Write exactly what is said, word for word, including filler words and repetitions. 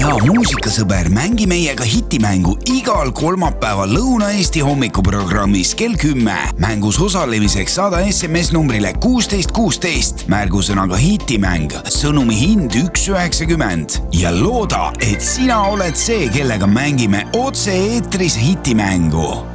hea muusikasõber, mängi meiega hitimängu igal kolmapäeval Lõuna-Eesti hommikuprogrammis kell kümme. Mängus osalemiseks saada S M S numbrile kuusteist kuusteist. Märgusõnaga hitimäng, sõnumi hind üks üheksakümmend ja looda, et sina oled see, kellega mängime otse eetris hitimängu.